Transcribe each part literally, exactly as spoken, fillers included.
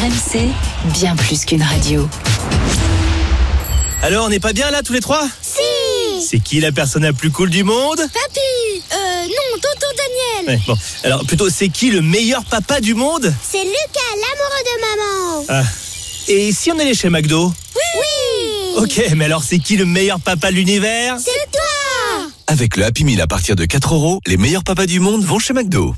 R M C, bien plus qu'une radio. Alors, on n'est pas bien là tous les trois ? Si. C'est qui la personne la plus cool du monde ? Papy. Euh, non, tonton Daniel. Ouais, bon, alors plutôt, c'est qui le meilleur papa du monde ? C'est Lucas, l'amoureux de maman. Ah. Et si on allait chez McDo ? Oui. Oui. Ok, mais alors c'est qui le meilleur papa de l'univers ? C'est toi. Avec le Happy Meal à partir de quatre euros, les meilleurs papas du monde vont chez McDo.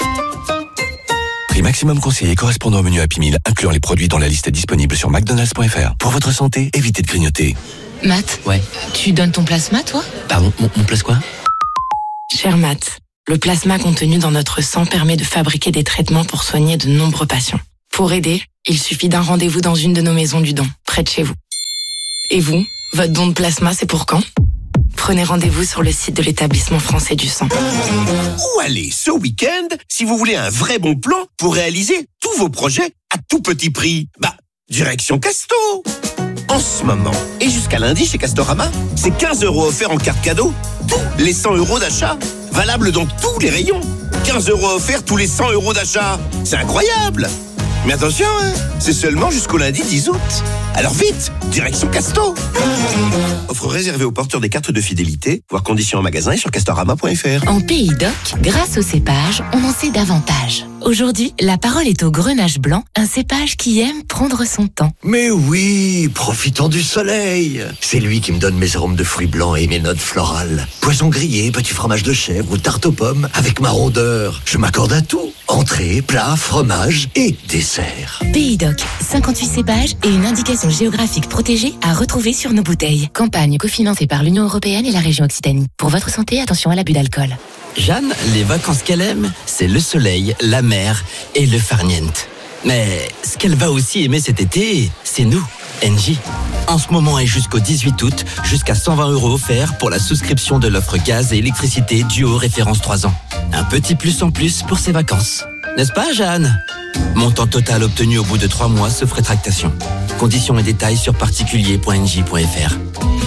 Prix maximum conseillé correspondant au menu Happy Meal, incluant les produits dans la liste disponible sur mcdonalds point f r. Pour votre santé, évitez de grignoter. Matt, Ouais. tu donnes ton plasma, toi ? Pardon, mon, mon place quoi ? Cher Matt, le plasma contenu dans notre sang permet de fabriquer des traitements pour soigner de nombreux patients. Pour aider, il suffit d'un rendez-vous dans une de nos maisons du don, près de chez vous. Et vous, votre don de plasma, c'est pour quand ? Prenez rendez-vous sur le site de l'établissement français du sang. Où aller ce week-end si vous voulez un vrai bon plan pour réaliser tous vos projets à tout petit prix ? Bah, direction Casto. En ce moment, et jusqu'à lundi chez Castorama, c'est quinze euros offerts en carte cadeau, tous les cent euros d'achat. Valable dans tous les rayons. quinze euros offerts tous les cent euros d'achat. C'est incroyable. Mais attention, hein, c'est seulement jusqu'au lundi dix août. Alors vite, direction Casto. Offre réservée aux porteurs des cartes de fidélité, voire conditions en magasin et sur castorama point f r. En Pays d'Oc, grâce au cépage, on en sait davantage. Aujourd'hui, la parole est au Grenache blanc, un cépage qui aime prendre son temps. Mais oui, profitons du soleil. C'est lui qui me donne mes arômes de fruits blancs et mes notes florales. Poisson grillé, petit fromage de chèvre ou tarte aux pommes avec ma rondeur. Je m'accorde à tout. Entrée, plat, fromage et dessert. Pays d'Oc, cinquante-huit cépages et une indication géographique protégée à retrouver sur nos bouteilles. Campagne cofinancée par l'Union européenne et la région Occitanie. Pour votre santé, attention à l'abus d'alcool. Jeanne, les vacances qu'elle aime, c'est le soleil, la mer et le farniente. Mais ce qu'elle va aussi aimer cet été, c'est nous, Engie. En ce moment et jusqu'au dix-huit août, jusqu'à cent vingt euros offerts pour la souscription de l'offre gaz et électricité duo référence trois ans. Un petit plus en plus pour ses vacances. N'est-ce pas, Jeanne ? Montant total obtenu au bout de trois mois sauf rétractation. Conditions et détails sur particulier point engie point f r.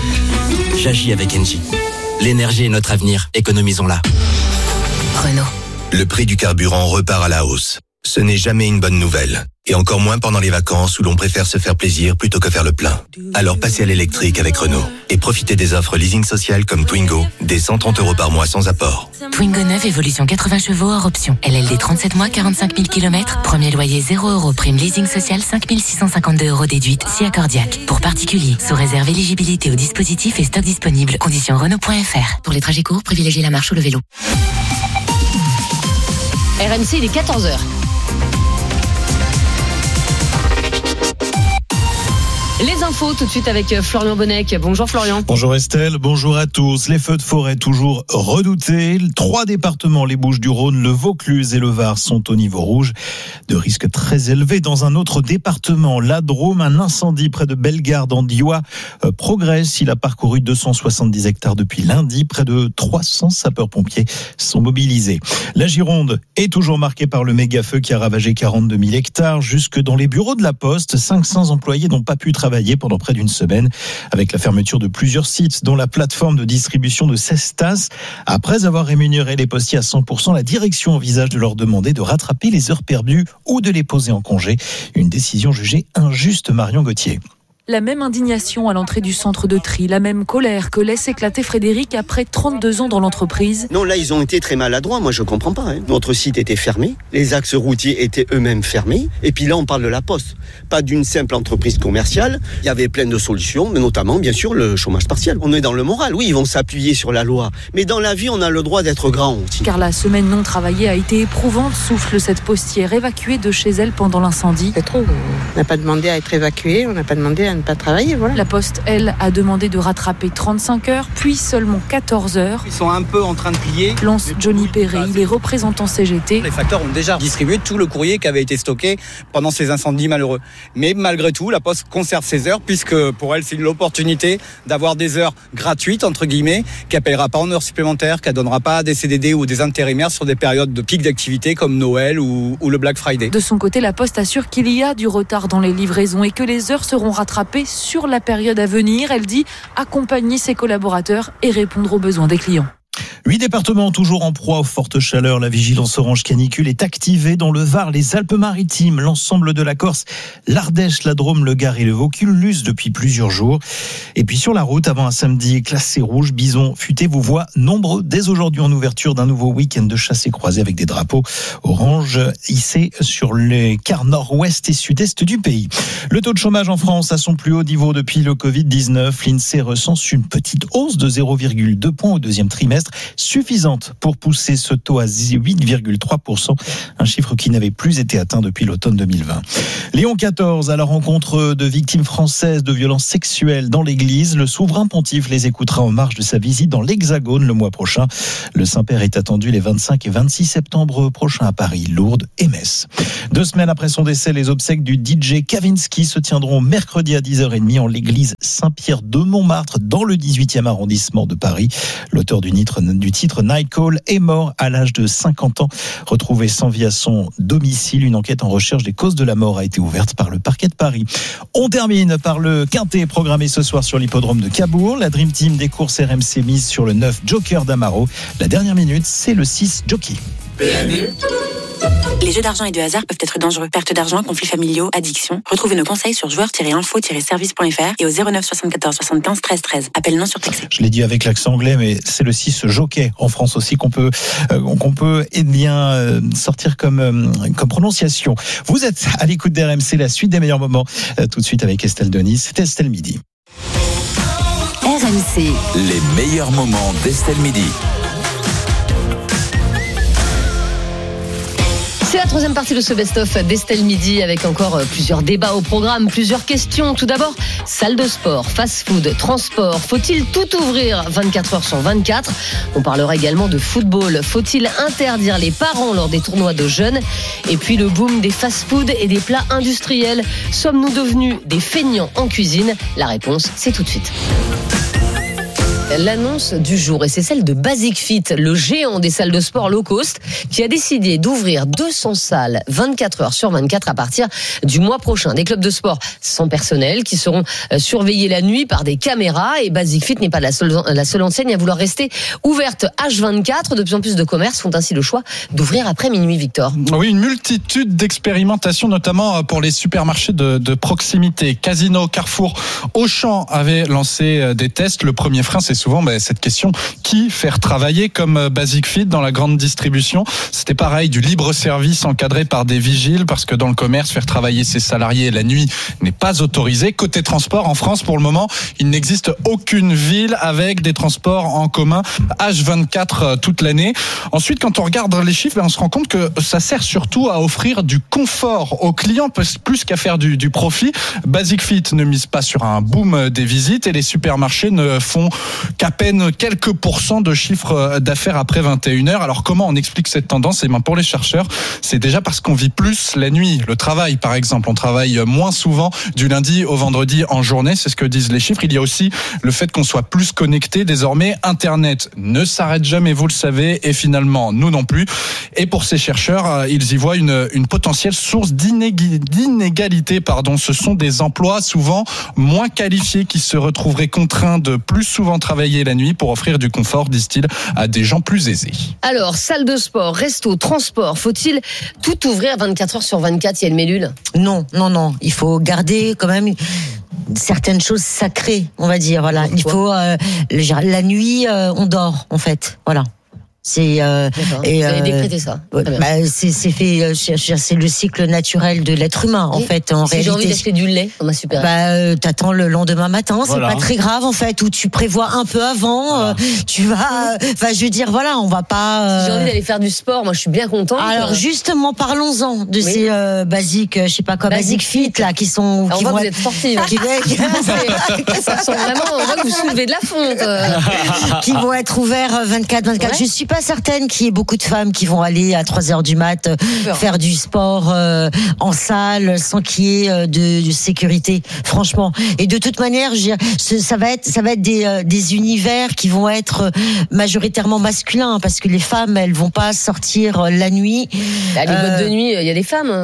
J'agis avec Engie. L'énergie est notre avenir, économisons-la. Renault. Le prix du carburant repart à la hausse. Ce n'est jamais une bonne nouvelle. Et encore moins pendant les vacances où l'on préfère se faire plaisir plutôt que faire le plein. Alors passez à l'électrique avec Renault. Et profitez des offres leasing social comme Twingo, des cent trente euros par mois sans apport. Twingo neuf, évolution quatre-vingts chevaux hors option. L L D trente-sept mois, quarante-cinq mille kilomètres. Premier loyer zéro euros. Prime leasing social cinq mille six cent cinquante-deux euros déduite. Si accordiaque. Pour particuliers. Sous réserve éligibilité au dispositif et stock disponible. Conditions Renault point f r. Pour les trajets courts, privilégiez la marche ou le vélo. R M C, il est quatorze heures. Les infos tout de suite avec Florian Bonnec. Bonjour Florian. Bonjour Estelle, bonjour à tous. Les feux de forêt toujours redoutés. Trois départements, les Bouches-du-Rhône, le Vaucluse et le Var, sont au niveau rouge. De risques très élevés. Dans un autre département, la Drôme, un incendie près de Bellegarde en Diois euh, progresse. Il a parcouru deux cent soixante-dix hectares depuis lundi. Près de trois cents sapeurs-pompiers sont mobilisés. La Gironde est toujours marquée par le méga-feu qui a ravagé quarante-deux mille hectares. Jusque dans les bureaux de la Poste, cinq cents employés n'ont pas pu travailler pendant près d'une semaine avec la fermeture de plusieurs sites dont la plateforme de distribution de Cestas. Après avoir rémunéré les postiers à cent pour cent, la direction envisage de leur demander de rattraper les heures perdues ou de les poser en congé. Une décision jugée injuste, Marion Gauthier. La même indignation à l'entrée du centre de tri, la même colère que laisse éclater Frédéric après trente-deux ans dans l'entreprise. Non, là, ils ont été très maladroits. Moi, je comprends pas. Hein. Notre site était fermé. Les axes routiers étaient eux-mêmes fermés. Et puis là, on parle de la Poste. Pas d'une simple entreprise commerciale. Il y avait plein de solutions, mais notamment, bien sûr, le chômage partiel. On est dans le moral. Oui, ils vont s'appuyer sur la loi. Mais dans la vie, on a le droit d'être grand aussi. Car la semaine non travaillée a été éprouvante, souffle cette postière évacuée de chez elle pendant l'incendie. C'est trop. On n'a pas demandé à être évacué. On n'a pas demandé à ne pas travailler, voilà. La Poste, elle, a demandé de rattraper trente-cinq heures, puis seulement quatorze heures. Ils sont un peu en train de plier. Lance Johnny Perret, il est représentant C G T. Les facteurs ont déjà distribué tout le courrier qui avait été stocké pendant ces incendies malheureux. Mais malgré tout, la Poste conserve ses heures, puisque pour elle, c'est l'opportunité d'avoir des heures gratuites, entre guillemets, qui n'appellera pas en heures supplémentaires, qui ne donnera pas des C D D ou des intérimaires sur des périodes de pic d'activité comme Noël ou, ou le Black Friday. De son côté, la Poste assure qu'il y a du retard dans les livraisons et que les heures seront rattrapées sur la période à venir. Elle dit accompagner ses collaborateurs et répondre aux besoins des clients. Huit départements toujours en proie aux fortes chaleurs. La vigilance orange canicule est activée dans le Var, les Alpes-Maritimes, l'ensemble de la Corse, l'Ardèche, la Drôme, le Gard et le Vaucluse depuis plusieurs jours. Et puis sur la route, avant un samedi classé rouge, Bison Futé vous voit nombreux dès aujourd'hui en ouverture d'un nouveau week-end de chassés croisés avec des drapeaux orange hissés sur les quarts nord-ouest et sud-est du pays. Le taux de chômage en France à son plus haut niveau depuis le covid dix-neuf. L'INSEE recense une petite hausse de zéro virgule deux points au deuxième trimestre, suffisante pour pousser ce taux à huit virgule trois pour cent, un chiffre qui n'avait plus été atteint depuis l'automne deux mille vingt. Léon quatorze, à la rencontre de victimes françaises de violences sexuelles dans l'église, le souverain pontife les écoutera en marge de sa visite dans l'Hexagone le mois prochain. Le Saint-Père est attendu les vingt-cinq et vingt-six septembre prochains à Paris, Lourdes et Metz. Deux semaines après son décès, les obsèques du D J Kavinsky se tiendront mercredi à dix heures trente en l'église Saint-Pierre de Montmartre dans le dix-huitième arrondissement de Paris. L'auteur du titre, du titre Night Call est mort à l'âge de cinquante ans. Retrouvé sans vie à son domicile, une enquête en recherche des causes de la mort a été ouverte par le parquet de Paris. On termine par le quintet programmé ce soir sur l'hippodrome de Cabourg. La Dream Team des courses R M C mise sur le neuf Joker d'Amaro. La dernière minute, c'est le six Jockey. Les jeux d'argent et de hasard peuvent être dangereux. Perte d'argent, conflits familiaux, addiction. Retrouvez nos conseils sur joueurs tiret info tiret service point f r et au zéro neuf soixante-quatorze soixante-quinze treize treize. Appel non surtaxé. Je l'ai dit avec l'accent anglais, mais c'est le six Jockey en France aussi qu'on peut euh, qu'on peut eh bien euh, sortir comme euh, comme prononciation. Vous êtes à l'écoute d'R M C, la suite des meilleurs moments. Euh, tout de suite avec Estelle Denis. C'était Estelle Midi. R M C. Les meilleurs moments d'Estelle Midi. C'est la troisième partie de ce best-of d'Estelle Midi avec encore plusieurs débats au programme, plusieurs questions. Tout d'abord, salle de sport, fast-food, transport. Faut-il tout ouvrir vingt-quatre heures sur vingt-quatre ? On parlera également de football. Faut-il interdire les parents lors des tournois de jeunes ? Et puis le boom des fast-food et des plats industriels. Sommes-nous devenus des feignants en cuisine ? La réponse, c'est tout de suite. L'annonce du jour, et c'est celle de Basic Fit, le géant des salles de sport low cost, qui a décidé d'ouvrir deux cents salles vingt-quatre heures sur vingt-quatre à partir du mois prochain. Des clubs de sport sans personnel qui seront surveillés la nuit par des caméras, et Basic Fit n'est pas la seule, la seule enseigne à vouloir rester ouverte H vingt-quatre. De plus en plus de commerces font ainsi le choix d'ouvrir après minuit, Victor. Oui, une multitude d'expérimentations, notamment pour les supermarchés de, de proximité. Casino, Carrefour, Auchan avaient lancé des tests. Le premier frein, c'est souvent bah, cette question, qui faire travailler comme Basic Fit dans la grande distribution. C'était pareil, du libre service encadré par des vigiles, parce que dans le commerce, faire travailler ses salariés la nuit n'est pas autorisé. Côté transport, en France, pour le moment, il n'existe aucune ville avec des transports en commun H vingt-quatre toute l'année. Ensuite, quand on regarde les chiffres, on se rend compte que ça sert surtout à offrir du confort aux clients, plus qu'à faire du, du profit. Basic Fit ne mise pas sur un boom des visites, et les supermarchés ne font qu'à peine quelques pourcents de chiffre d'affaires après vingt et une heures. Alors comment on explique cette tendance ? Et bien pour les chercheurs, c'est déjà parce qu'on vit plus la nuit. Le travail, par exemple, on travaille moins souvent du lundi au vendredi en journée, c'est ce que disent les chiffres. Il y a aussi le fait qu'on soit plus connecté. Désormais, Internet ne s'arrête jamais, vous le savez, et finalement, nous non plus. Et pour ces chercheurs, ils y voient une, une potentielle source d'inég- d'inégalité. Pardon. Ce sont des emplois souvent moins qualifiés qui se retrouveraient contraints de plus souvent travailler la nuit pour offrir du confort, disent-ils, à des gens plus aisés. Alors, salle de sport, resto, transport, faut-il tout ouvrir vingt-quatre heures sur vingt-quatre, Yael Mellul ? Non, non, non. Il faut garder quand même certaines choses sacrées, on va dire. Voilà. Il faut euh, la nuit, euh, on dort, en fait. Voilà. C'est euh, et, Vous avez euh, décrété ça. Bah, c'est, c'est fait, c'est le cycle naturel de l'être humain en et fait. En si réalité, j'ai envie d'acheter du lait dans ma super. Bah, euh, t'attends le lendemain matin, voilà. C'est pas très grave en fait. Ou tu prévois un peu avant, voilà. euh, tu vas. Enfin, je veux dire, voilà, on va pas. Euh... Si j'ai envie d'aller faire du sport, moi, je suis bien contente. Alors justement, parlons-en de oui. ces euh, basiques, je sais pas quoi, Basic Fit là, qui sont. Alors, qui on voit vont que vous êtes sportive. Qui... ça sent vraiment. On voit que vous soulevez de la fonte. Qui vont être ouverts vingt-quatre vingt-quatre. Ouais. Je suis pas certaine qu'il y ait beaucoup de femmes qui vont aller à trois heures du mat euh, faire du sport euh, en salle sans qu'il y ait euh, de, de sécurité, franchement. Et de toute manière, je veux dire, ça va être, ça va être des, euh, des univers qui vont être majoritairement masculins, parce que les femmes, elles vont pas sortir la nuit. Ah, les boîtes euh, de nuit, il y a des femmes.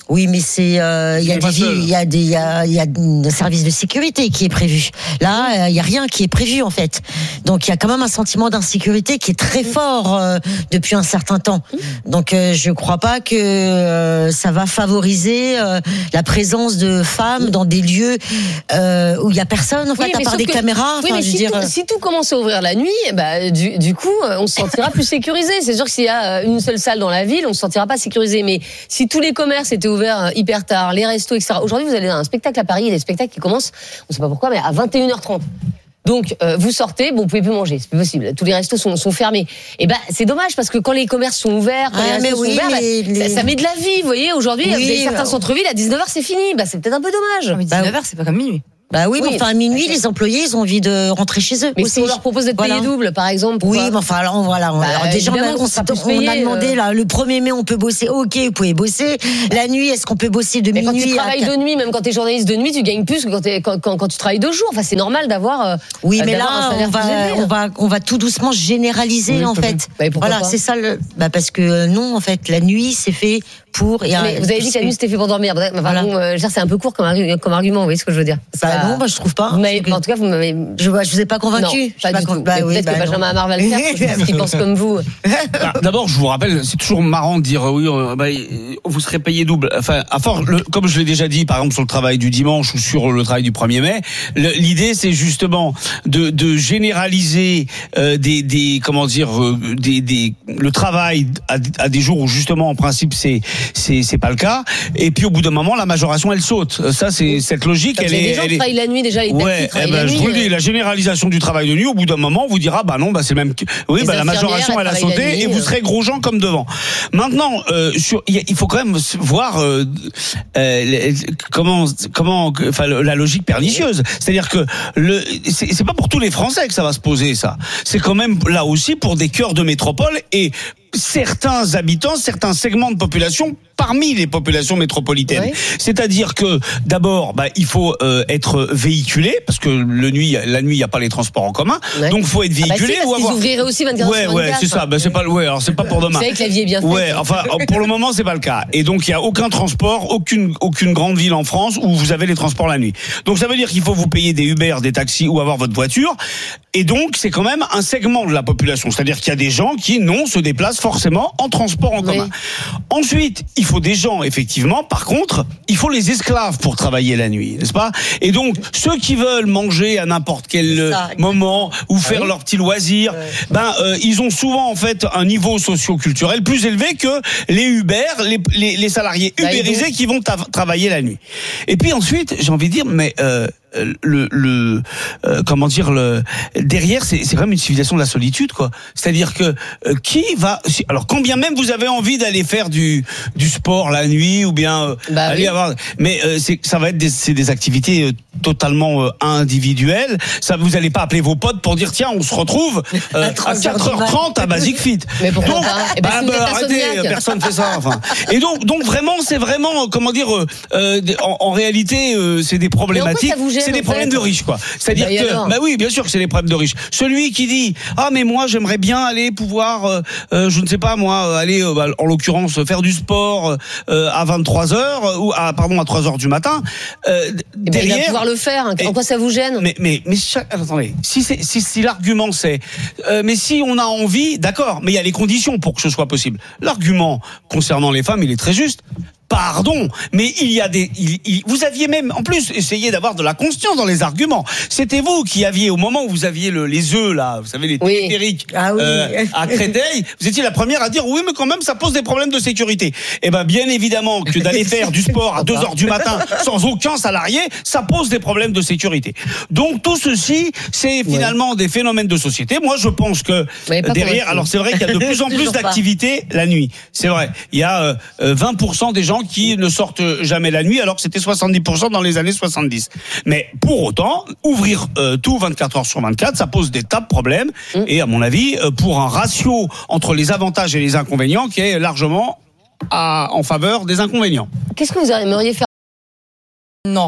Oui, mais c'est euh, il y a des il y a des il y a il y a un service de sécurité qui est prévu. Là, il y a rien qui est prévu en fait. Donc il y a quand même un sentiment d'insécurité qui est très fort euh, depuis un certain temps. Donc euh, je crois pas que euh, ça va favoriser euh, la présence de femmes dans des lieux euh, où il y a personne en fait Oui, à mais part sauf des que- caméras. Oui, Enfin, mais je veux si, dire, tout, euh, si tout commence à ouvrir la nuit, bah, du, du coup, euh, on se sentira plus sécurisé. C'est sûr que s'il y a une seule salle dans la ville, on se sentira pas sécurisé. Mais si tous les commerces étaient ouverts euh, hyper tard, les restos, et cetera. Aujourd'hui, vous allez à un spectacle à Paris, il y a des spectacles qui commencent, on sait pas pourquoi, mais à vingt et une heures trente. Donc, euh, vous sortez, bon, vous pouvez plus manger, c'est plus possible. Tous les restos sont, sont fermés. Et ben, c'est dommage parce que quand les commerces sont ouverts, quand Ah, les mais restos oui, sont ouverts, bah, mais les- ça, ça met de la vie. Vous voyez, aujourd'hui, Oui, vous avez certains bah, centres-villes à dix-neuf heures, c'est fini. Bah, c'est peut-être un peu dommage. dix-neuf heures, c'est pas comme minuit. Bah oui, Oui. mais enfin à minuit, les employés, ils ont envie de rentrer chez eux. Mais aussi. si on leur propose d'être Voilà. payés double, par exemple. Oui, pourquoi mais enfin, alors, voilà. Bah, alors, déjà, on a, évidemment on, qu'on sera s'est- plus on a payé, demandé, euh. là, le premier mai, on peut bosser. Ok, vous pouvez bosser. La nuit, est-ce qu'on peut bosser de Mais quand minuit tu à travailles quatre- de nuit, même quand tu es journaliste de nuit, tu gagnes plus que quand, t'es- quand, quand, quand tu travailles de jour. Enfin, c'est normal d'avoir. euh, Oui, mais d'avoir un là, salaire on va, plus élevé. on va, on va tout doucement généraliser, Oui, en tout à fait. fait. Bah, et pourquoi Voilà, pas c'est ça le, bah, parce que euh, non, en fait, la nuit, c'est fait pour. il y a- Mais vous avez dit que la nuit c'était fait pour dormir. Enfin, Voilà. bon, euh, je veux dire, c'est un peu court comme, argu- comme argument, vous voyez ce que je veux dire. C'est Bah pas- non, bah, je trouve pas. Vous m'avez- en tout cas, vous m'avez. Je, je vous ai pas convaincu. Non, Je suis pas du con- tout. bah Mais oui, peut-être bah que non. Benjamin Hamar va le faire, parce qu'il pense comme vous. Bah, D'abord, je vous rappelle, c'est toujours marrant de dire euh, oui, euh, bah, vous serez payé double. Enfin, à force, le, comme je l'ai déjà dit, par exemple sur le travail du dimanche ou sur le travail du premier mai, le- l'idée c'est justement de, de généraliser euh, des, des, comment dire, euh, des, des, le travail à, à des jours où justement en principe c'est c'est c'est pas le cas. Et puis au bout d'un moment, la majoration elle saute. Ça, c'est cette logique. Comme Elle il y a est, des gens elle qui est- travaillent la nuit déjà, les Ouais, taxis eh travaillent ben, la je nuit. vous le dis, euh, la généralisation du travail de nuit, au bout d'un moment, on vous dira, bah non, bah c'est le même, oui, Les bah la majoration, infirmières, elle a elles travaillent la sauté nuit, et vous euh. serez gros gens comme devant. Maintenant, euh, sur, il y a- il faut quand même voir euh, euh, les- comment, comment, enfin, le- la logique pernicieuse. C'est-à-dire que le, c'est c'est pas pour tous les Français que ça va se poser, ça. C'est quand même là aussi pour des cœurs de métropole et certains habitants, certains segments de population parmi les populations métropolitaines. Ouais. C'est-à-dire que d'abord, bah, il faut euh, être véhiculé parce que le nuit, la nuit, il y a pas les transports en commun, Ouais. donc faut être Ah bah si, véhiculé parce ou qu'ils avoir. ouvriraient aussi vingt-quatre Ouais, heures sur ouais, vingt-quatre. c'est ça. Bah, c'est pas, ouais, alors c'est pas pour demain. Vous savez que la vie est bien faite. Ouais, enfin, pour le moment, c'est pas le cas. Et donc, il y a aucun transport, aucune, aucune grande ville en France où vous avez les transports la nuit. Donc, ça veut dire qu'il faut vous payer des Uber, des taxis ou avoir votre voiture. Et donc, c'est quand même un segment de la population. C'est-à-dire qu'il y a des gens qui, non, se déplacent forcément en transport en commun. Ensuite, il faut des gens, effectivement. Par contre, il faut les esclaves pour travailler la nuit, n'est-ce pas? Et donc, ceux qui veulent manger à n'importe quel euh, moment ou faire oui. leur petit loisir, ben, euh, ils ont souvent, en fait, un niveau socio-culturel plus élevé que les Uber, les, les, les salariés Bah, et ubérisés donc qui vont ta- travailler la nuit. Et puis ensuite, j'ai envie de dire, mais euh, le, le euh, comment dire, le derrière, c'est c'est quand même une civilisation de la solitude, quoi. C'est-à-dire que euh, qui va, si- alors combien même vous avez envie d'aller faire du du sport la nuit ou bien euh, Bah aller oui. avoir, mais euh, c'est ça va être des c'est des activités euh, totalement euh, individuelles. Ça, vous allez pas appeler vos potes pour dire tiens, on se retrouve euh, à quatre heures trente à Basic Fit. Mais pourquoi Donc, pas Eh ben, bah, si vous bah, êtes arrêtez, insomniaque. personne fait ça. Enfin. Et donc, donc vraiment, c'est vraiment, comment dire, euh, euh, en, en réalité, euh, c'est des problématiques, ça vous gêne, c'est des en problèmes fait de riches, quoi. C'est-à-dire Bah, et que, alors bah oui, bien sûr que c'est des problèmes de riches. Celui qui dit, ah mais moi j'aimerais bien aller pouvoir, euh, euh, je ne sais pas moi, euh, aller, euh, bah, en l'occurrence, faire du sport euh, à vingt-trois heures euh, ou à pardon à trois heures du matin. Euh, Eh ben, il derrière, va pouvoir le faire. En quoi ça vous gêne? mais mais mais chaque, attendez, si c'est si, si l'argument c'est euh, mais si on a envie, d'accord, mais il y a les conditions pour que ce soit possible. L'argument concernant les femmes, il est très juste. Pardon, mais il y a des. Il, il, vous aviez même, en plus, essayé d'avoir de la conscience dans les arguments. C'était vous qui aviez, au moment où vous aviez le, les œufs là, vous savez les Oui. téléphériques Ah oui. euh, à Créteil, vous étiez la première à dire oui, mais quand même, ça pose des problèmes de sécurité. Eh ben, bien évidemment que d'aller faire du sport à deux heures du matin sans aucun salarié, ça pose des problèmes de sécurité. Donc tout ceci, c'est finalement des phénomènes de société. Moi, je pense que Mais pas derrière, convaincu. alors c'est vrai qu'il y a de plus en plus Toujours pas. d'activités la nuit. C'est vrai. Il y a euh, euh, vingt pour cent des gens qui ne sortent jamais la nuit, alors que c'était soixante-dix pour cent dans les années soixante-dix. Mais pour autant, ouvrir euh, tout vingt-quatre heures sur vingt-quatre, ça pose des tas de problèmes. Mm. Et à mon avis, euh, pour un ratio entre les avantages et les inconvénients qui est largement à, en faveur des inconvénients. Qu'est-ce que vous aimeriez faire? Non, rien.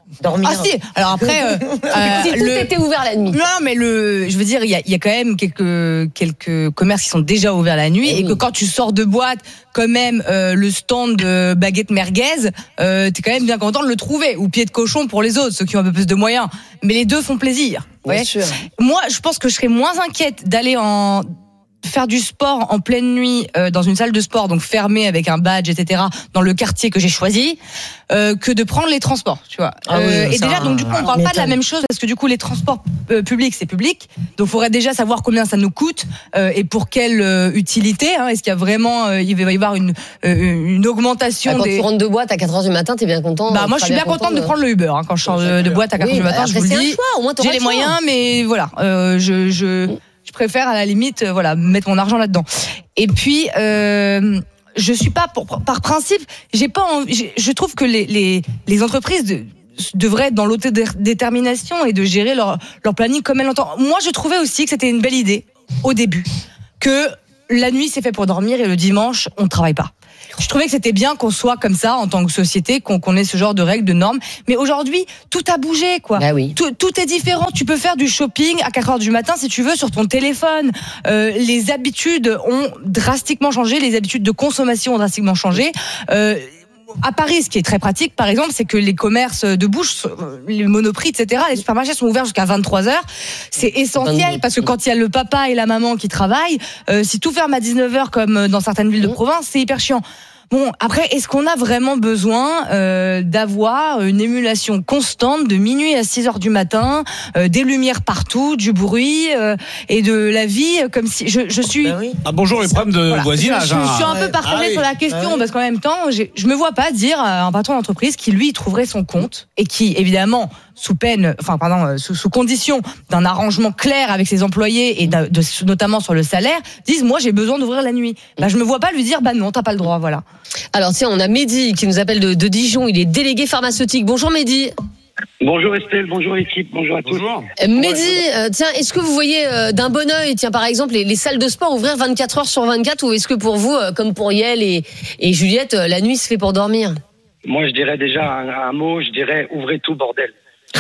dormir. Ah si. Alors après, euh, si tout le... était ouvert la nuit. Non, mais le, je veux dire, il y a, il y a quand même quelques quelques commerces qui sont déjà ouverts la nuit et, et que quand tu sors de boîte, quand même euh, le stand de baguette merguez, euh, t'es quand même bien content de le trouver. Ou pied de cochon pour les autres, ceux qui ont un peu plus de moyens. Mais les deux font plaisir. Bien sûr. Moi, je pense que je serais moins inquiète d'aller en faire du sport en pleine nuit euh, dans une salle de sport, donc fermée avec un badge, et cetera, dans le quartier que j'ai choisi, euh, que de prendre les transports, tu vois. Ah oui, euh, et ça, déjà, donc du coup, on parle pas de la même chose parce que du coup, les transports euh, publics, c'est public, donc il faudrait déjà savoir combien ça nous coûte euh, et pour quelle euh, utilité. Hein, est-ce qu'il y a vraiment, euh, il va y avoir une euh, une augmentation bah, quand des. tu rentres de boîte à quatre heures du matin, t'es bien content. Bah moi, je suis bien contente de... de prendre le Uber hein, quand je sors de, de boîte à quatre heures oui, du matin. bah, je vous le dis. Choix, au moins, j'ai les moyens, mais voilà, euh, je je. Je préfère à la limite, euh, voilà, mettre mon argent là-dedans. Et puis, euh, je suis pas pour, par principe, j'ai pas, envie, je trouve que les les, les entreprises de, devraient être dans l'autodétermination et de gérer leur leur planning comme elles l'entendent. Moi, je trouvais aussi que c'était une belle idée au début que la nuit c'est fait pour dormir et le dimanche on travaille pas. Je trouvais que c'était bien qu'on soit comme ça en tant que société, qu'on, qu'on ait ce genre de règles, de normes. Mais aujourd'hui, tout a bougé, quoi. Bah oui. Tout, tout est différent. Tu peux faire du shopping à quatre heures du matin si tu veux sur ton téléphone. Euh, les habitudes ont drastiquement changé. Les habitudes de consommation ont drastiquement changé. Euh, À Paris, ce qui est très pratique, par exemple, c'est que les commerces de bouche, les Monoprix, et cetera, les supermarchés sont ouverts jusqu'à vingt-trois heures. C'est essentiel parce que quand il y a le papa et la maman qui travaillent, euh, si tout ferme à dix-neuf heures comme dans certaines villes de province, c'est hyper chiant. Bon, après, est-ce qu'on a vraiment besoin euh, d'avoir une émulation constante de minuit à six heures du matin, euh, des lumières partout, du bruit euh, et de la vie, comme si je, je suis. Ben oui. Ah bonjour les problèmes de Voilà. voisinage. Je, je, je suis un peu partagée ah oui. sur la question ah oui. parce qu'en même temps, j'ai, je me vois pas dire à un patron d'entreprise qui lui trouverait son compte et qui évidemment sous peine, enfin pardon, sous, sous condition d'un arrangement clair avec ses employés et de, de, notamment sur le salaire, disent moi j'ai besoin d'ouvrir la nuit. Bah je me vois pas lui dire bah non t'as pas le droit, voilà. Alors tiens, on a Mehdi qui nous appelle de, de Dijon, il est délégué pharmaceutique. Bonjour Mehdi. Bonjour Estelle, bonjour l'équipe, bonjour à tous. Bonjour. Euh, Mehdi, euh, tiens, est-ce que vous voyez euh, d'un bon œil, tiens par exemple les, les salles de sport ouvrir vingt-quatre heures sur vingt-quatre ou est-ce que pour vous, euh, comme pour Yael et, et Juliette, euh, la nuit se fait pour dormir? Moi je dirais déjà un, un mot, je dirais ouvrez tout bordel.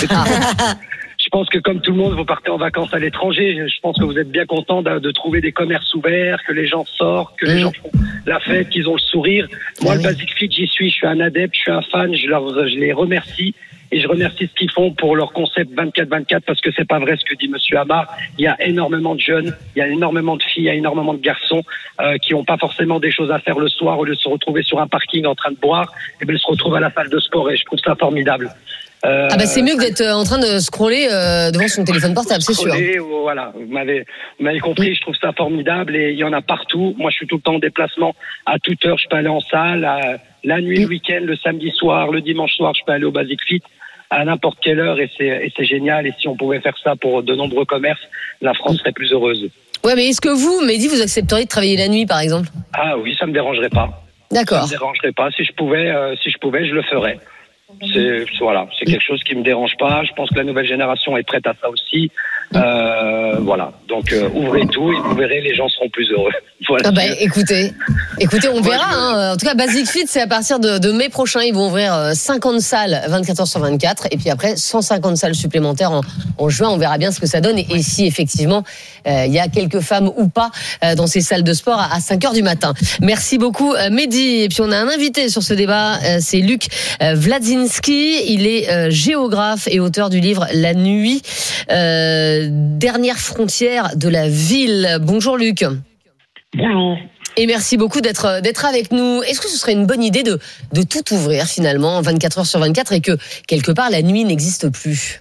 Je pense que comme tout le monde, vous partez en vacances à l'étranger. Je pense que vous êtes bien content de, de trouver des commerces ouverts, que les gens sortent, que mmh. les gens font la fête, qu'ils ont le sourire. Moi, mmh. le Basic Fit, j'y suis. Je suis un adepte, je suis un fan. Je, leur, je les remercie. Et je remercie ce qu'ils font pour leur concept vingt-quatre vingt-quatre parce que c'est pas vrai ce que dit Monsieur Amar. Il y a énormément de jeunes, il y a énormément de filles, il y a énormément de garçons euh, qui ont pas forcément des choses à faire le soir au lieu de se retrouver sur un parking en train de boire. Et bien ils se retrouvent à la salle de sport et je trouve ça formidable. Euh, ah bah c'est mieux que d'être en train de scroller euh, devant son téléphone portable, c'est sûr. Ou, voilà, vous m'avez, vous m'avez compris, je trouve ça formidable et il y en a partout. Moi je suis tout le temps en déplacement à toute heure, je peux aller en salle, à, la nuit, le week-end, le samedi soir, le dimanche soir, je peux aller au Basic Fit à n'importe quelle heure et c'est, et c'est génial. Et si on pouvait faire ça pour de nombreux commerces, la France serait plus heureuse. Ouais, mais est-ce que vous, Mehdi, vous accepteriez de travailler la nuit, par exemple? Ah oui, ça me dérangerait pas. D'accord. Ça me dérangerait pas. Si je pouvais, euh, si je pouvais, je le ferais. C'est voilà, c'est quelque chose qui me dérange pas. Je pense que la nouvelle génération est prête à ça aussi. Euh, voilà. Donc euh, ouvrez tout et vous verrez, les gens seront plus heureux. Voilà. Ah bah, écoutez, écoutez, on verra. Hein. En tout cas, Basic Fit, c'est à partir de, de mai prochain. Ils vont ouvrir cinquante salles, vingt-quatre heures sur vingt-quatre, et puis après cent cinquante salles supplémentaires en, en juin. On verra bien ce que ça donne et, et si effectivement il euh, y a quelques femmes ou pas euh, dans ces salles de sport à, à cinq heures du matin. Merci beaucoup, euh, Mehdi. Et puis on a un invité sur ce débat, euh, c'est Luc euh, Wladzinski. Il est euh, géographe et auteur du livre La nuit, euh, dernière frontière de la ville. Bonjour Luc. Bonjour. Et merci beaucoup d'être d'être avec nous. Est-ce que ce serait une bonne idée de de tout ouvrir finalement vingt-quatre heures sur vingt-quatre et que quelque part la nuit n'existe plus?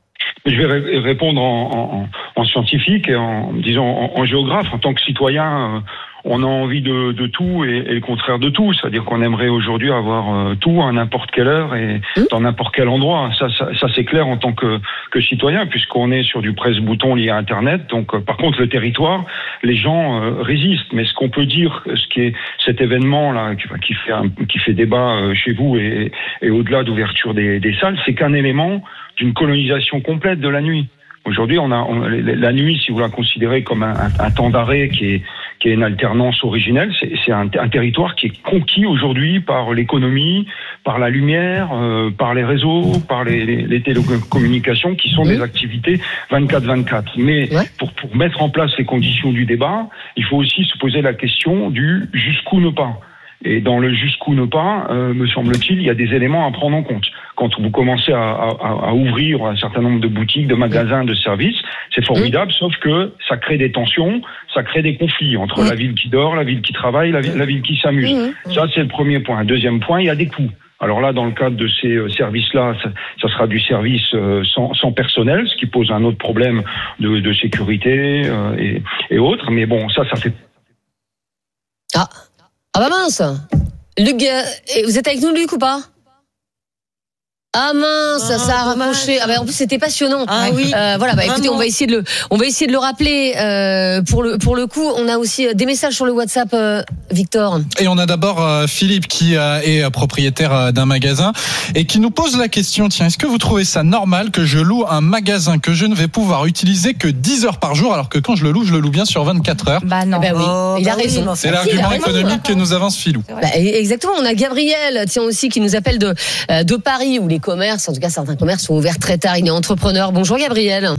Je vais ré- répondre en, en, en scientifique et en disons en, en géographe. En tant que citoyen, euh, on a envie de, de tout et, et le contraire de tout. C'est-à-dire qu'on aimerait aujourd'hui avoir euh, tout à n'importe quelle heure et mmh. dans n'importe quel endroit. Ça, ça, ça c'est clair en tant que, que citoyen, puisqu'on est sur du presse-bouton lié à Internet. Donc, euh, par contre, le territoire, les gens euh, résistent. Mais ce qu'on peut dire, ce qui est cet événement-là qui, qui fait un, qui fait débat euh, chez vous et, et au-delà d'ouverture des, des salles, c'est qu'un élément d'une colonisation complète de la nuit. Aujourd'hui, on a on, la nuit, si vous la considérez comme un, un, un temps d'arrêt qui est qui est une alternance originelle. C'est, c'est un, un territoire qui est conquis aujourd'hui par l'économie, par la lumière, euh, par les réseaux, par les, les, les télécommunications, qui sont mmh. des activités vingt-quatre vingt-quatre. Mais ouais. pour, pour mettre en place les conditions du débat, il faut aussi se poser la question du jusqu'où ne pas. Et dans le jusqu'où ne pas, euh, me semble-t-il, il y a des éléments à prendre en compte. Quand vous commencez à, à, à ouvrir un certain nombre de boutiques, de magasins, de services, c'est formidable, sauf que ça crée des tensions, ça crée des conflits entre la ville qui dort, la ville qui travaille, la ville, la ville qui s'amuse. Ça, c'est le premier point. Deuxième point, il y a des coûts. Alors là, dans le cadre de ces services-là, ça, ça sera du service euh, sans, sans personnel, ce qui pose un autre problème de, de sécurité euh, et, et autres. Mais bon, ça, ça fait... Ah Ah bah mince, Luc, euh, vous êtes avec nous, Luc, ou pas? Ah mince, ah, ça a raccroché. Ah bah en plus c'était passionnant. Ah oui. Euh, voilà, bah écoutez, Vraiment. on va essayer de le, on va essayer de le rappeler. Euh, pour le, pour le coup, on a aussi des messages sur le WhatsApp, euh, Victor. Et on a d'abord euh, Philippe qui euh, est propriétaire euh, d'un magasin et qui nous pose la question. Tiens, est-ce que vous trouvez ça normal que je loue un magasin que je ne vais pouvoir utiliser que dix heures par jour, alors que quand je le loue, je le loue bien sur vingt-quatre heures? Bah non. Bah oui. Oh, il bah a raison. oui, C'est l'argument économique que nous avance Philou. Bah, exactement. On a Gabriel, tiens aussi, qui nous appelle de euh, de Paris, où les commerces, en tout cas certains commerces, sont ouverts très tard. Il est entrepreneur. Bonjour Gabriel.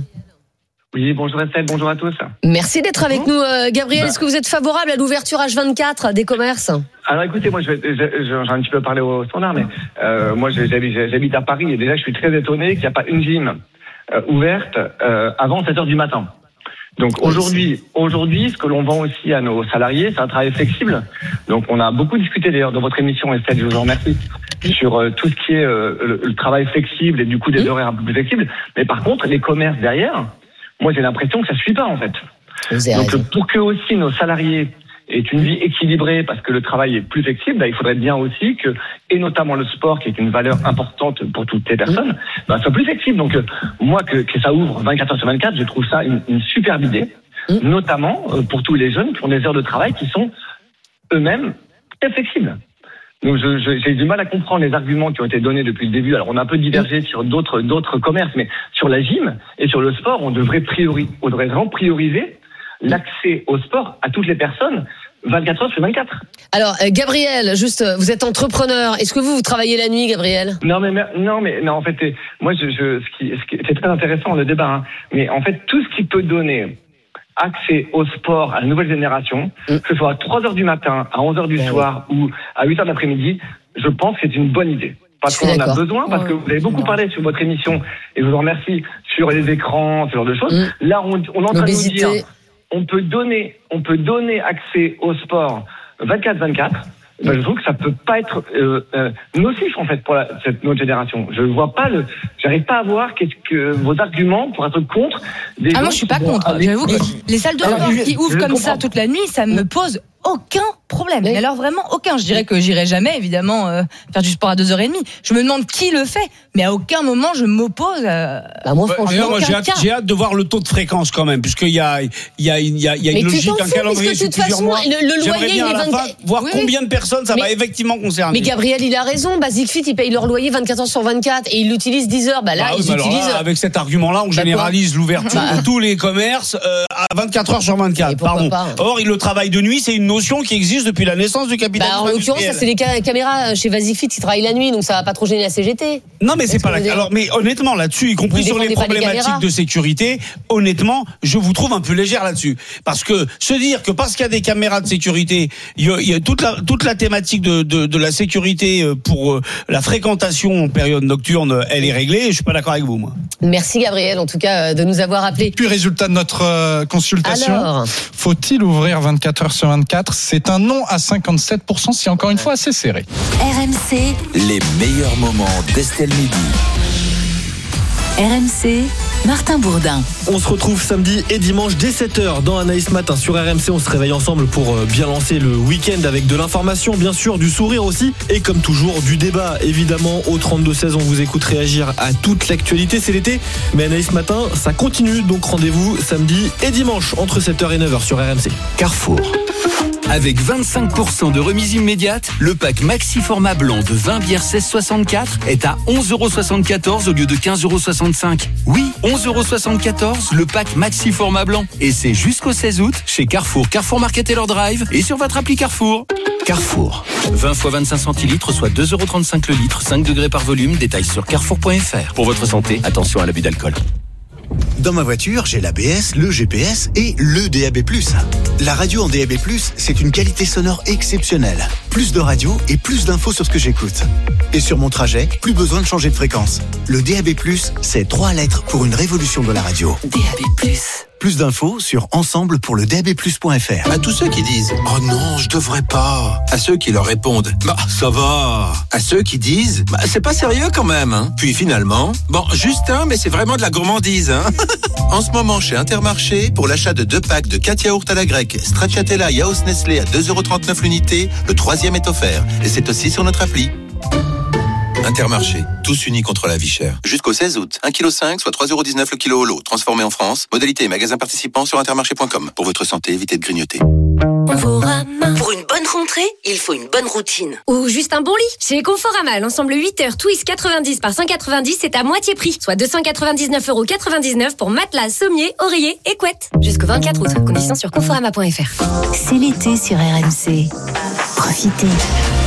Oui, bonjour Estelle, bonjour à tous. Merci d'être avec nous, euh, Gabriel. Bah. Est-ce que vous êtes favorable à l'ouverture H vingt-quatre des commerces? Alors écoutez, moi je vais, je, j'en ai un petit peu parlé au standard, mais euh, moi j'habite, j'habite à Paris et déjà je suis très étonné qu'il n'y a pas une gym euh, ouverte euh, avant sept heures du matin. Donc aujourd'hui, aujourd'hui, ce que l'on vend aussi à nos salariés, c'est un travail flexible. Donc on a beaucoup discuté d'ailleurs dans votre émission, Estelle, je vous en remercie, sur euh, tout ce qui est euh, le, le travail flexible et du coup des horaires un peu plus flexibles. Mais par contre, les commerces derrière, moi j'ai l'impression que ça suit pas en fait. Donc raison. Pour que aussi nos salariés aient une vie équilibrée, parce que le travail est plus flexible, bah, il faudrait bien aussi que, et notamment le sport, qui est une valeur importante pour toutes les personnes, bah, soit plus flexible. Donc euh, moi que, que ça ouvre vingt-quatre heures sur vingt-quatre, je trouve ça une, une superbe idée, notamment euh, pour tous les jeunes qui ont des heures de travail qui sont eux-mêmes très flexibles. Donc je, je, j'ai du mal à comprendre les arguments qui ont été donnés depuis le début. Alors on a un peu divergé sur d'autres d'autres commerces, mais sur la gym et sur le sport, on devrait prioriser, on devrait vraiment prioriser l'accès au sport à toutes les personnes vingt-quatre heures sur vingt-quatre. Alors euh, Gabriel, juste, vous êtes entrepreneur. Est-ce que vous vous travaillez la nuit, Gabriel? Non mais non mais non en fait moi je, je ce qui, ce qui c'est très intéressant le débat, hein, mais en fait tout ce qui peut donner accès au sport à la nouvelle génération, mmh. que ce soit à trois heures du matin, à onze heures du mmh. soir ou à huit heures de l'après-midi, je pense que c'est une bonne idée. Parce qu'on en a besoin, parce que vous avez beaucoup parlé sur votre émission, et je vous en remercie, sur les écrans, ce genre de choses. Mmh. Là, on, on est en train de nous dire, on peut donner, on peut donner accès au sport vingt-quatre vingt-quatre. Ben, je trouve que ça peut pas être euh, euh, nocif en fait pour la, cette notre génération. Je vois pas le, j'arrive pas à voir qu'est-ce que vos arguments pour être contre. Des ah moi je suis pas contre. Aller... J'avoue que les salles de sport qui ouvrent comme comprends. ça toute la nuit, ça me pose aucun problème. Mais alors vraiment aucun. Je dirais que j'irai jamais évidemment euh, faire du sport à deux heures trente. Je me demande qui le fait, mais à aucun moment je m'oppose. À... Bah moi franchement, moi, j'ai, hâte, j'ai hâte de voir le taux de fréquence quand même, puisqu'il y a il y a il y a, il y a une logique, un calendrier sur plusieurs façon, mois. Le, le J'aimerais bien à la fin voir oui, combien de personnes ça mais, va effectivement concerner. Mais Gabriel, il a raison. Basic Fit, ils payent leur loyer vingt-quatre heures sur vingt-quatre et ils l'utilisent dix heures. Bah là, bah, ils bah utilisent. Là, avec cet argument-là, on bah généralise quoi l'ouverture bah. de tous les commerces euh, à vingt-quatre heures sur vingt-quatre. Pardon. Pas, hein. Or, le travail de nuit, c'est une notion qui existe depuis la naissance du capitalisme. Bah, en l'occurrence, ça c'est les caméras chez Basic Fit qui travaillent la nuit, donc ça va pas trop gêner la C G T. Non, mais c'est pas la. Alors, mais honnêtement, là-dessus, y compris sur les problématiques de sécurité, honnêtement, je vous trouve un peu légère là-dessus, parce que se dire que parce qu'il y a des caméras de sécurité, il y a, il y a toute la toute la thématique de de, de la sécurité pour la fréquentation en période nocturne, elle est réglée. Je suis pas d'accord avec vous, moi. Merci Gabriel, en tout cas, de nous avoir appelé. Puis résultat de notre consultation. Alors, faut-il ouvrir vingt-quatre heures sur vingt-quatre? C'est un non à cinquante-sept pour cent. C'est encore une fois assez serré. R M C, les meilleurs moments d'Estelle Midi. R M C, Martin Bourdin. On se retrouve samedi et dimanche dès sept heures dans Anaïs Matin sur R M C. On se réveille ensemble pour bien lancer le week-end avec de l'information, bien sûr, du sourire aussi. Et comme toujours, du débat, évidemment. Au trente-deux seize, on vous écoute réagir à toute l'actualité. C'est l'été, mais Anaïs Matin, ça continue. Donc rendez-vous samedi et dimanche entre sept heures et neuf heures sur R M C. Carrefour. Avec vingt-cinq pour cent de remise immédiate, le pack Maxi Format Blanc de vingt bières seize soixante-quatre est à onze euros soixante-quatorze au lieu de quinze euros soixante-cinq. Oui, onze euros soixante-quatorze, le pack Maxi Format Blanc. Et c'est jusqu'au seize août chez Carrefour, Carrefour Market et leur drive et sur votre appli Carrefour. Carrefour. vingt fois vingt-cinq centilitres, soit deux euros trente-cinq le litre, cinq degrés par volume. Détails sur carrefour point f r. Pour votre santé, attention à l'abus d'alcool. Dans ma voiture, j'ai l'A B S, le G P S et le D A B plus. La radio en D A B plus, c'est une qualité sonore exceptionnelle. Plus de radio et plus d'infos sur ce que j'écoute. Et sur mon trajet, plus besoin de changer de fréquence. Le D A B plus, c'est trois lettres pour une révolution de la radio. D A B plus. Plus d'infos sur ensemble pour le D A B plus point f r. À tous ceux qui disent « Oh non, je devrais pas ». À ceux qui leur répondent « Bah, ça va ». À ceux qui disent « Bah, c'est pas sérieux quand même hein ». Puis finalement « Bon, juste un, mais c'est vraiment de la gourmandise hein ». En ce moment, chez Intermarché, pour l'achat de deux packs de quatre yaourts à la grecque, Stracciatella Yaourt Nestlé à deux euros trente-neuf l'unité, le troisième est offert. Et c'est aussi sur notre appli. Intermarché, tous unis contre la vie chère. Jusqu'au seize août, un virgule cinq kilos, soit trois euros dix-neuf le kilo au lot, transformé en France. Modalité et magasin participant sur intermarché point com. Pour votre santé, évitez de grignoter. Pour une bonne rentrée, il faut une bonne routine. Ou juste un bon lit. Chez Conforama, l'ensemble huit heures Twist quatre-vingt-dix par cent quatre-vingt-dix c'est à moitié prix, soit deux cent quatre-vingt-dix-neuf euros quatre-vingt-dix-neuf pour matelas, sommier, oreiller et couette. Jusqu'au vingt-quatre août. Conditions sur conforama point f r. C'est l'été sur R M C. Profitez.